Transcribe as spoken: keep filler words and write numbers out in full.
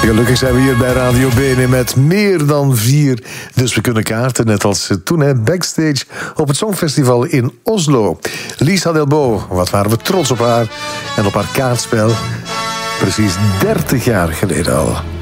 gelukkig zijn we hier bij Radio Bene met meer dan vier. Dus we kunnen kaarten, net als toen, hè, backstage op het Songfestival in Oslo. Lisa Delbo, wat waren we trots op haar en op haar kaartspel. Precies dertig jaar geleden al.